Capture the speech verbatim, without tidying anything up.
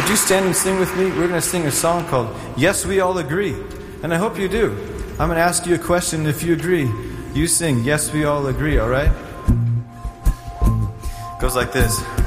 you stand and sing with me? We're going to sing a song called Yes, We All Agree. And I hope you do. I'm going to ask you a question. If you agree, you sing Yes, We All Agree, all right? Goes like this.